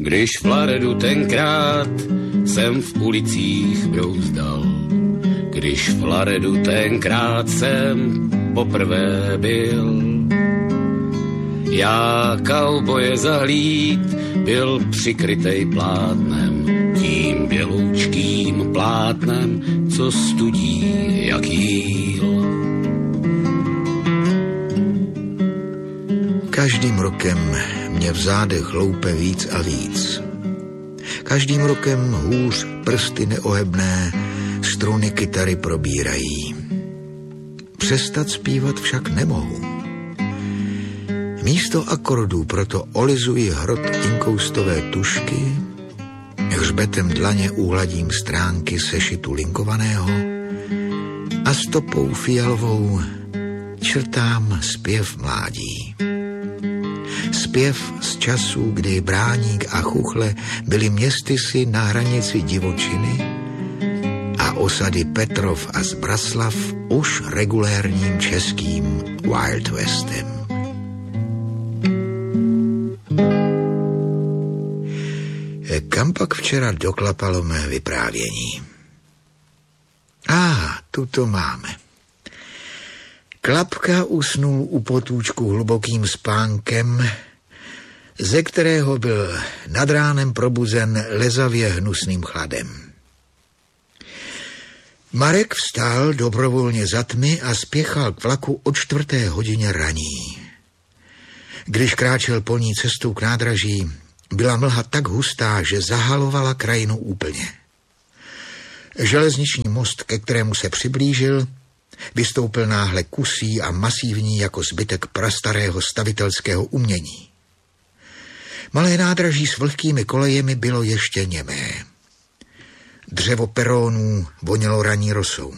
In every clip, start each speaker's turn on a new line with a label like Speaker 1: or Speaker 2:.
Speaker 1: Když v Laredu tenkrát jsem v ulicích brouzdal, když v Laredu tenkrát jsem poprvé byl, já kauboje zahlíd byl přikrytej plátnem, tím běloučkým plátnem, co studí jak jíl.
Speaker 2: Každým rokem mě v zádech hloupe víc a víc. Každým rokem hůř prsty neohebné struny kytary probírají. Přestat zpívat však nemohu. Místo akordů proto olizuji hrot inkoustové tušky, hřbetem dlaně uhladím stránky sešitu linkovaného a stopou fialovou črtám zpěv mládí. Zpěv z časů, kdy Bráník a Chuchle byly městysy na hranici divočiny a osady Petrov a Zbraslav už regulérním českým Wild Westem. Kam pak včera doklapalo mé vyprávění? Tu to máme. Klapka usnul u potůčku hlubokým spánkem, ze kterého byl nad ránem probuzen lezavě hnusným chladem. Marek vstal dobrovolně za tmy a spěchal k vlaku o 4:00 raní. Když kráčel polní cestou k nádraží, byla mlha tak hustá, že zahalovala krajinu úplně. Železniční most, ke kterému se přiblížil, vystoupil náhle kusý a masívní jako zbytek prastarého stavitelského umění. Malé nádraží s vlhkými kolejemi bylo ještě němé. Dřevo perónů vonělo ranní rosou.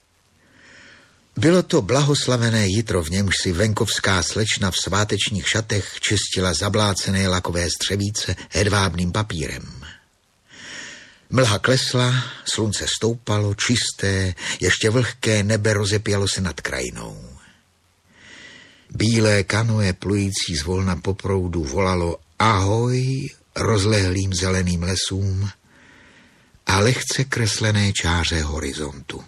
Speaker 2: Bylo to blahoslavené jitro, v němž si venkovská slečna v svátečních šatech čistila zablácené lakové střevíce hedvábným papírem. Mlha klesla, slunce stoupalo, čisté, ještě vlhké nebe rozepělo se nad krajinou. Bílé kanoe plující zvolna po proudu volalo ahoj rozlehlým zeleným lesům a lehce kreslené čáře horizontu.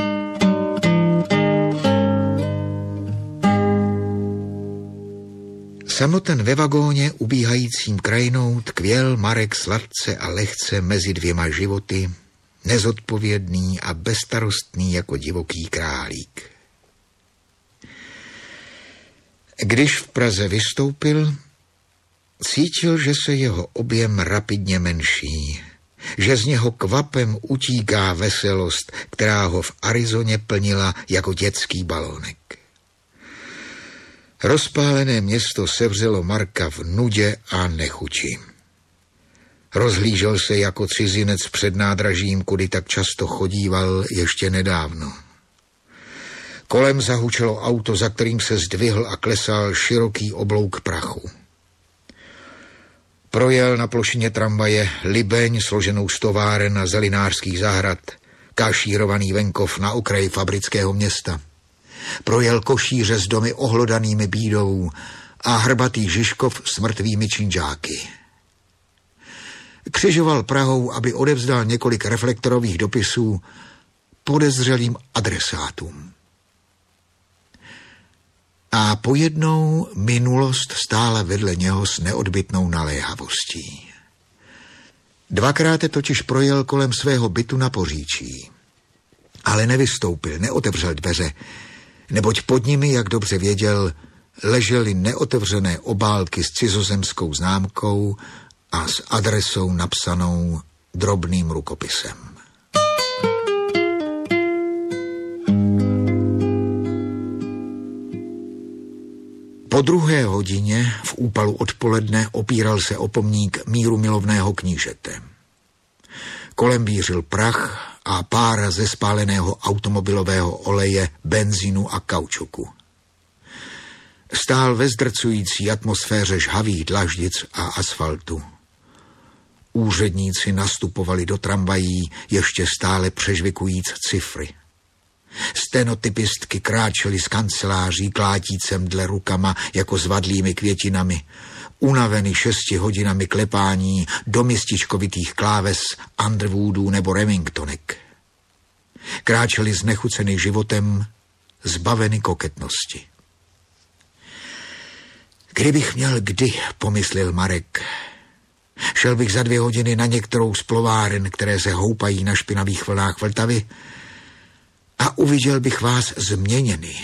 Speaker 2: Samoten ve vagóně ubíhajícím krajinou tkvěl Marek sladce a lehce mezi dvěma životy, nezodpovědný a bezstarostný jako divoký králík. Když v Praze vystoupil, cítil, že se jeho objem rapidně menší, že z něho kvapem utíká veselost, která ho v Arizoně plnila jako dětský balónek. Rozpálené město sevřelo Marka v nudě a nechuti. Rozhlížel se jako cizinec před nádražím, kudy tak často chodíval ještě nedávno. Kolem zahučelo auto, za kterým se zdvihl a klesal široký oblouk prachu. Projel na plošině tramvaje Libeň složenou z továren a zelinářských zahrad, kašírovaný venkov na okraji fabrického města. Projel košíře s domy ohlodanými bídou a hrbatý Žižkov s mrtvými činžáky. Křižoval Prahou, aby odevzdal několik reflektorových dopisů podezřelým adresátům. A pojednou minulost stála vedle něho s neodbytnou naléhavostí. Dvakrát totiž projel kolem svého bytu na Poříčí. Ale nevystoupil, neotevřel dveře, neboť pod nimi, jak dobře věděl, ležely neotevřené obálky s cizozemskou známkou a s adresou napsanou drobným rukopisem. Po 2. hodině v úpalu odpoledne opíral se o pomník mírumilovného knížete. Kolem vířil prach a pára ze spáleného automobilového oleje, benzínu a kaučuku. Stál ve zdrcující atmosféře žhavých dlaždic a asfaltu. Úředníci nastupovali do tramvají ještě stále přežvikujíc cifry. Stenotypistky kráčely z kanceláří klátícem dle rukama jako zvadlými květinami. unavený 6 hodinami klepání do mističkovitých kláves Underwoodů nebo Remingtonek. Kráčeli znechucený životem, zbaveny koketnosti. Kdybych měl kdy, pomyslel Marek, šel bych za 2 hodiny na některou z plováren, které se houpají na špinavých vlnách Vltavy, a uviděl bych vás změněny.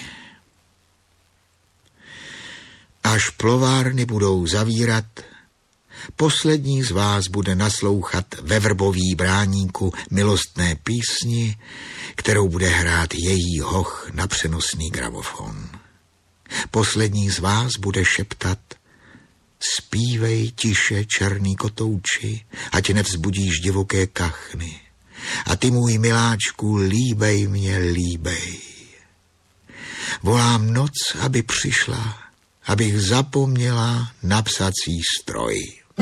Speaker 2: Až plovárny budou zavírat, poslední z vás bude naslouchat ve Vrbový bráníku milostné písni, kterou bude hrát její hoch na přenosný gramofon. Poslední z vás bude šeptat: zpívej tiše, černý kotouči, ať nevzbudíš divoké kachny. A ty, můj miláčku, líbej mě, líbej. Volám noc, aby přišla, abych zapomněla na psací stroj.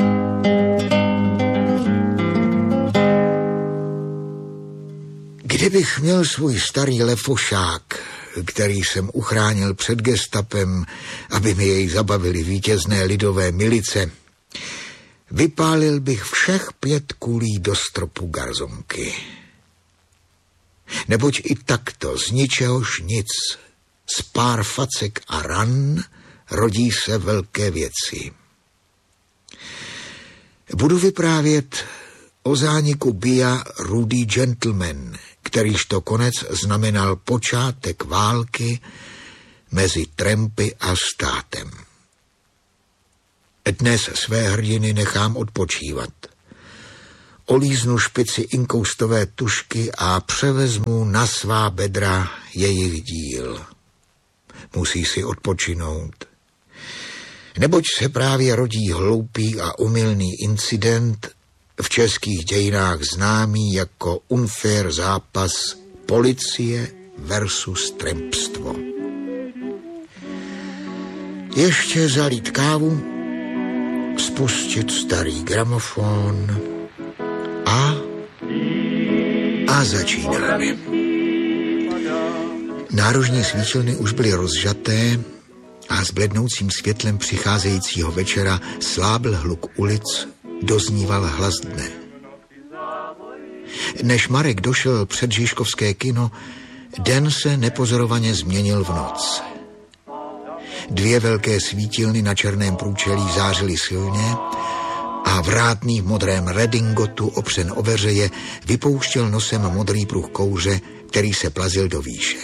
Speaker 2: Kdybych měl svůj starý lefošák, který jsem uchránil před gestapem, aby mi jej zabavili vítězné lidové milice, vypálil bych všech 5 kulí do stropu garzonky. Neboť i takto z ničehož nic, z pár facek a ran rodí se velké věci. Budu vyprávět o zániku Bia Rudý gentleman, kterýž to konec znamenal počátek války mezi trampy a státem. Dnes své hrdiny nechám odpočívat. Olíznu špici inkoustové tušky a převezmu na svá bedra jejich díl. Musí si odpočinout. Neboť se právě rodí hloupý a omylný incident, v českých dějinách známý jako unfair zápas policie versus trampstvo. Ještě zalít kávu, spustit starý gramofon a začínáme. Nárožní svítilny už byly rozžaté a s blednoucím světlem přicházejícího večera slábl hluk ulic, dozníval hlas dne. Než Marek došel před Žižkovské kino, den se nepozorovaně změnil v noc. 2 velké svítilny na černém průčelí zářily silně a vrátný v modrém redingotu opřen o veřeje vypouštěl nosem modrý pruh kouře, který se plazil do výše.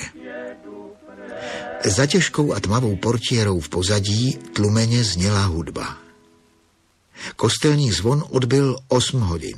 Speaker 2: Za těžkou a tmavou portiérou v pozadí tlumeně zněla hudba. Kostelní zvon odbyl 8 hodin.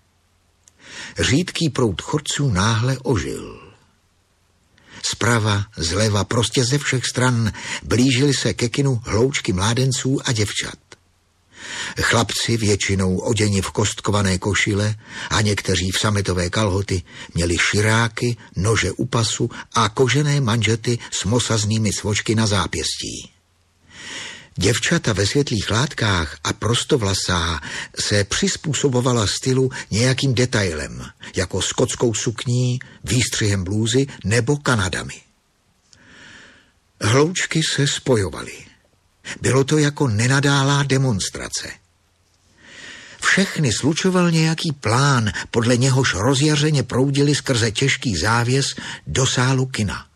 Speaker 2: Řídký proud chodců náhle ožil. Zprava, zleva, prostě ze všech stran blížily se ke kinu hloučky mládenců a děvčat. Chlapci, většinou oděni v kostkované košile a někteří v sametové kalhoty, měli širáky, nože u pasu a kožené manžety s mosaznými svočky na zápěstí. Děvčata ve světlých látkách a prostovlasá se přizpůsobovala stylu nějakým detailem, jako skotskou sukní, výstřihem blůzy nebo kanadami. Hloučky se spojovaly. Bylo to jako nenadálá demonstrace. Všechny slučoval nějaký plán, podle něhož rozjařeně proudili skrze těžký závěs do sálu kina.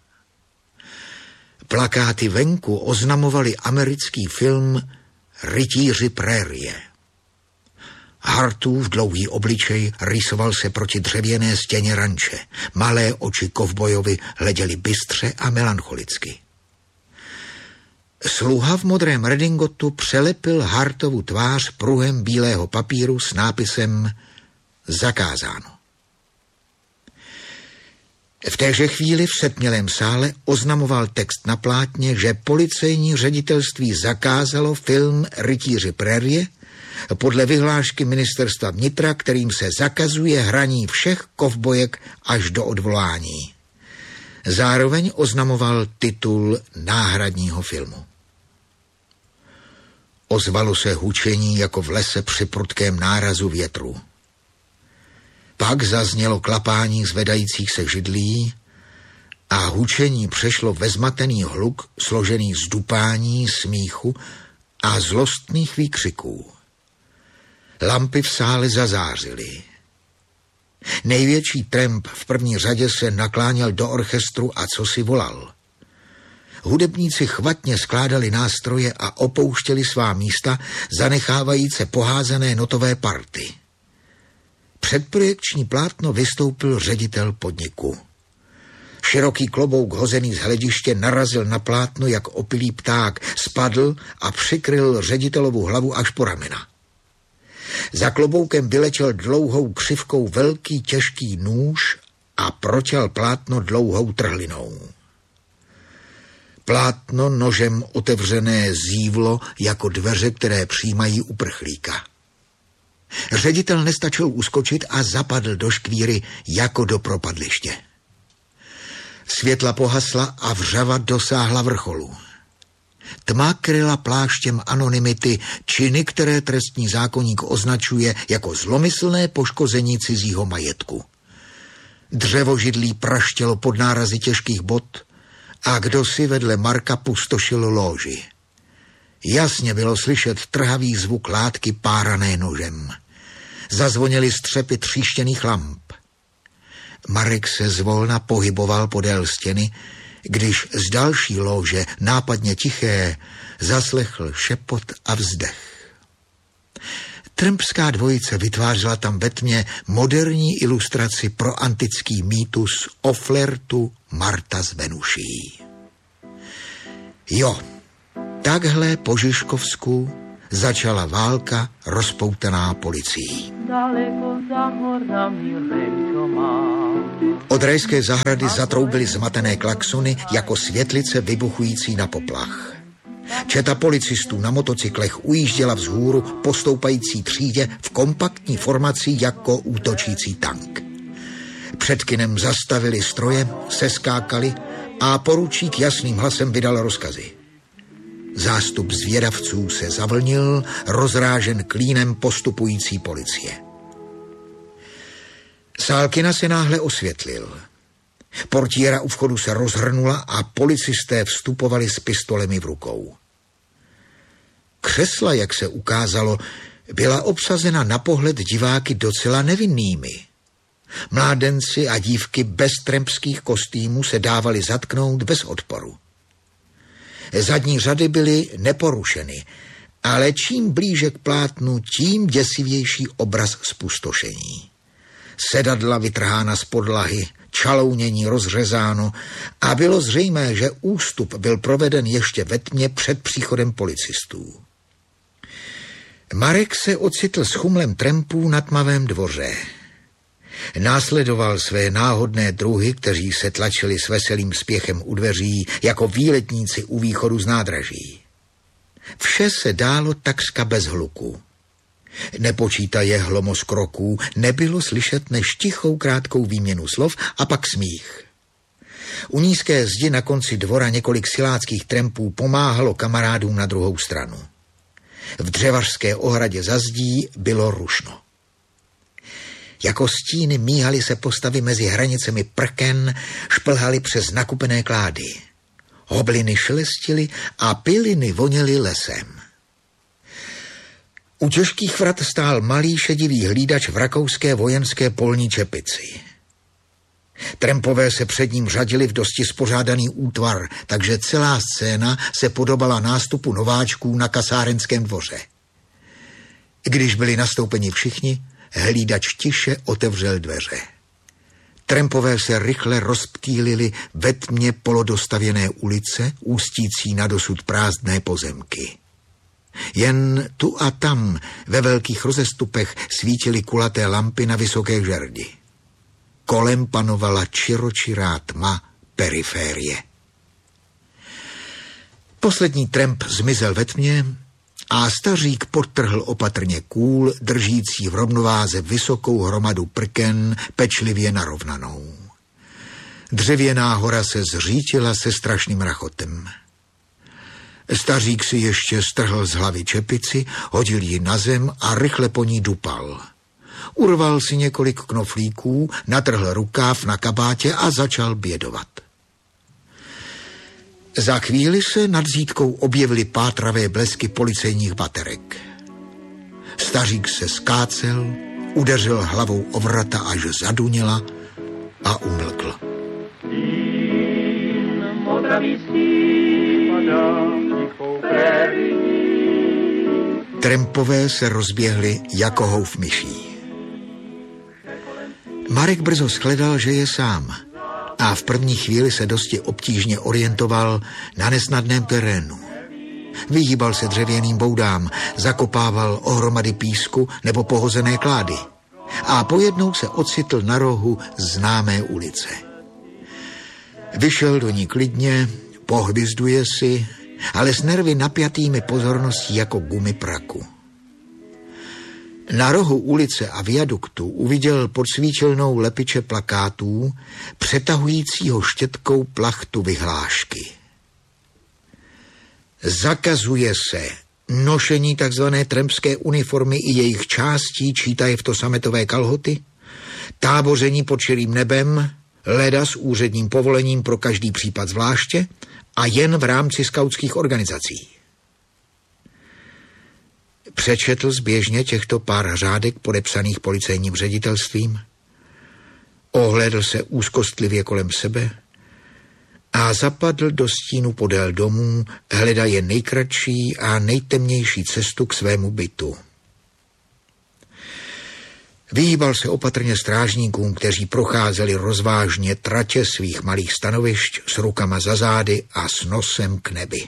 Speaker 2: Plakáty venku oznamovali americký film Rytíři prérie. Hartův dlouhý obličej rýsoval se proti dřevěné stěně ranče. Malé oči kovbojovi hleděly bystře a melancholicky. Sluha v modrém redingotu přelepil Hartovu tvář pruhem bílého papíru s nápisem Zakázáno. V téže chvíli v setmělém sále oznamoval text na plátně, že policejní ředitelství zakázalo film Rytíři prérie podle vyhlášky ministerstva vnitra, kterým se zakazuje hraní všech kovbojek až do odvolání. Zároveň oznamoval titul náhradního filmu. Ozvalo se hučení jako v lese při prudkém nárazu větru. Pak zaznělo klapání zvedajících se židlí a hučení přešlo ve zmatený hluk složený z dupání, smíchu a zlostných výkřiků. Lampy v sále zazářily. Největší tramp v první řadě se nakláněl do orchestru a cosi volal. Hudebníci chvatně skládali nástroje a opouštěli svá místa, zanechávajíce poházené notové party. Před projekční plátno vystoupil ředitel podniku. Široký klobouk hozený z hlediště narazil na plátno jak opilý pták, spadl a přikryl ředitelovu hlavu až po ramena. Za kloboukem vyletěl dlouhou křivkou velký těžký nůž a protěl plátno dlouhou trhlinou. Plátno nožem otevřené zívlo jako dveře, které přijímají uprchlíka. Ředitel nestačil uskočit a zapadl do škvíry jako do propadliště. Světla pohasla a vřava dosáhla vrcholu. Tma kryla pláštěm anonymity činy, které trestní zákoník označuje jako zlomyslné poškození cizího majetku. Dřevožidlí praštělo pod nárazy těžkých bot a kdosi vedle Marka pustošil lóži. Jasně bylo slyšet trhavý zvuk látky párané nožem. Zazvonily střepy tříštěných lamp. Marek se zvolna pohyboval podél stěny, když z další lóže, nápadně tiché, zaslechl šepot a vzdech. Trampská dvojice vytvářela tam ve tmě moderní ilustraci pro antický mýtus o flirtu Marta s Venuší. Jo, takhle po Žižkovsku začala válka rozpoutaná policií. Daleko za horami Renko mám. Od rajské zahrady zatroubily zmatené klaxony jako světlice vybuchující na poplach. Četa policistů na motocyklech ujížděla vzhůru po stoupající třídě v kompaktní formaci jako útočící tank. Před kinem zastavili stroje, seskákali a poručík jasným hlasem vydal rozkazy. Zástup zvědavců se zavlnil, rozrážen klínem postupující policie. Sál kina se náhle osvětlil. Portiéra u vchodu se rozhrnula a policisté vstupovali s pistolemi v rukou. Křesla, jak se ukázalo, byla obsazena na pohled diváky docela nevinnými. Mládenci a dívky bez trampských kostýmů se dávali zatknout bez odporu. Zadní řady byly neporušeny, ale čím blíže k plátnu, tím děsivější obraz zpustošení. Sedadla vytrhána z podlahy, čalounění rozřezáno a bylo zřejmé, že ústup byl proveden ještě ve tmě před příchodem policistů. Marek se ocitl s chumlem trampů na tmavém dvoře. Následoval své náhodné druhy, kteří se tlačili s veselým spěchem u dveří jako výletníci u východu z nádraží. Vše se dálo takřka bez hluku. Nepočítaje hlomos kroků, nebylo slyšet než tichou krátkou výměnu slov a pak smích. U nízké zdi na konci dvora několik siláckých trampů pomáhalo kamarádům na druhou stranu. V dřevařské ohradě za zdí bylo rušno. Jako stíny míhaly se postavy mezi hranicemi prken, šplhaly přes nakupené klády. Hobliny šelestily a piliny voněly lesem. U těžkých vrat stál malý šedivý hlídač v rakouské vojenské polní čepici. Trampové se před ním řadili v dosti spořádaný útvar, takže celá scéna se podobala nástupu nováčků na kasárenském dvoře. Když byli nastoupeni všichni, hlídač tiše otevřel dveře. Trampové se rychle rozptýlili ve tmě polodostavěné ulice, ústící na dosud prázdné pozemky. Jen tu a tam ve velkých rozestupech svítily kulaté lampy na vysoké žerdi. Kolem panovala čiročirá tma periférie. Poslední tramp zmizel ve tmě a stařík podtrhl opatrně kůl, držící v rovnováze vysokou hromadu prken, pečlivě narovnanou. Dřevěná hora se zřítila se strašným rachotem. Stařík si ještě strhl z hlavy čepici, hodil ji na zem a rychle po ní dupal. Urval si několik knoflíků, natrhl rukáv na kabátě a začal bědovat. Za chvíli se nad zítkou objevily pátravé blesky policejních baterek. Stařík se skácel, udeřil hlavou o vrata, až zadunila a umlkl. Trampové se rozběhli jako houf myší. Marek brzo shledal, že je sám a v první chvíli se dosti obtížně orientoval na nesnadném terénu. Vyhýbal se dřevěným boudám, zakopával ohromady písku nebo pohozené klády a pojednou se ocitl na rohu známé ulice. Vyšel do ní klidně, pohvizduje si, ale s nervy napjatými pozorností jako gumy praku. Na rohu ulice a viaduktu uviděl pod svítilnou lepiče plakátů přetahujícího štětkou plachtu vyhlášky. Zakazuje se nošení takzvané trampské uniformy i jejich částí, čítaje v to sametové kalhoty, táboření pod širým nebem, leda s úředním povolením pro každý případ zvláště a jen v rámci skautských organizací. Přečetl zběžně těchto pár řádek podepsaných policejním ředitelstvím, ohlédl se úzkostlivě kolem sebe a zapadl do stínu podél domů, hledaje nejkratší a nejtemnější cestu k svému bytu. Vyhýbal se opatrně strážníkům, kteří procházeli rozvážně tratě svých malých stanovišť s rukama za zády a s nosem k nebi.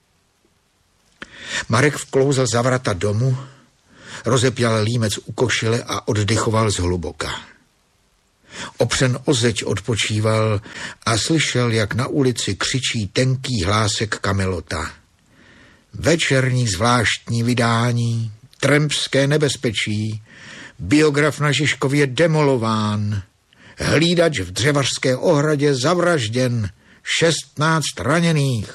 Speaker 2: Marek vklouzl za vrata domu, rozepěl límec u košile a oddychoval zhluboka. Opřen o zeď odpočíval a slyšel, jak na ulici křičí tenký hlásek Kamelota. Večerní zvláštní vydání, trampské nebezpečí, biograf na Žižkově demolován, hlídač v dřevařské ohradě zavražděn, 16 raněných.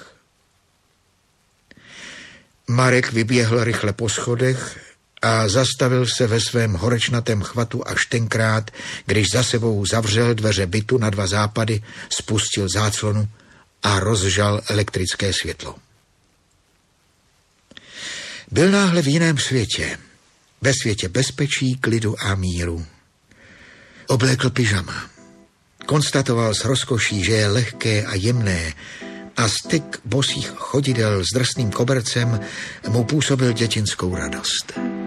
Speaker 2: Marek vyběhl rychle po schodech a zastavil se ve svém horečnatém chvatu až tenkrát, když za sebou zavřel dveře bytu na 2 západy, spustil záclonu a rozžal elektrické světlo. Byl náhle v jiném světě, ve světě bezpečí, klidu a míru. Oblékl pyžama. Konstatoval s rozkoší, že je lehké a jemné a styk bosých chodidel s drsným kobercem mu působil dětinskou radost.